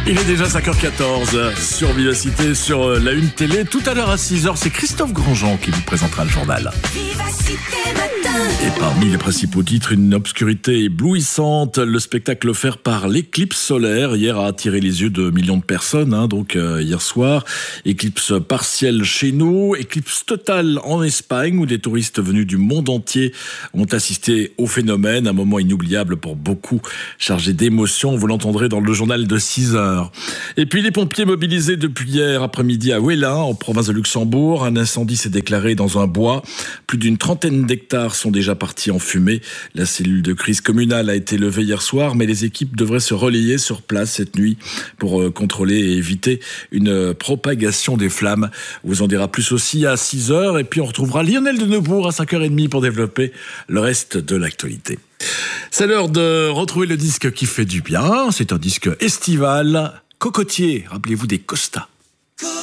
Il est déjà 5h14 sur Vivacité, sur la Une Télé. Tout à l'heure à 6h, c'est Christophe Grandjean qui vous présentera le journal. Vivacité Matin. Et parmi les principaux titres, une obscurité éblouissante. Le spectacle offert par l'éclipse solaire hier a attiré les yeux de millions de personnes, hier soir. Éclipse partielle chez nous, éclipse totale en Espagne où des touristes venus du monde entier ont assisté au phénomène. Un moment inoubliable pour beaucoup, chargé d'émotions. Vous l'entendrez dans le journal de 6h. Et puis les pompiers mobilisés depuis hier après-midi à Ouélin, en province de Luxembourg. Un incendie s'est déclaré dans un bois. Plus d'une trentaine d'hectares sont déjà partis en fumée. La cellule de crise communale a été levée hier soir, mais les équipes devraient se relayer sur place cette nuit pour contrôler et éviter une propagation des flammes. On vous en dira plus aussi à 6h. Et puis on retrouvera Lionel de Neubourg à 5h30 pour développer le reste de l'actualité. C'est l'heure de retrouver le disque qui fait du bien. C'est un disque estival, cocotier. Rappelez-vous des Costa.